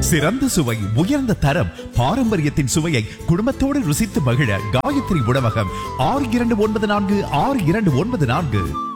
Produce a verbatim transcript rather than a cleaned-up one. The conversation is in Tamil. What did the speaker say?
சிறந்த சுவை, உயர்ந்த தரம், பாரம்பரியத்தின் சுவையை குடும்பத்தோடு ருசித்து மகிழ காயத்ரி உணவகம். ஆறு இரண்டு ஒன்பது நான்கு ஆறு இரண்டு ஒன்பது நான்கு.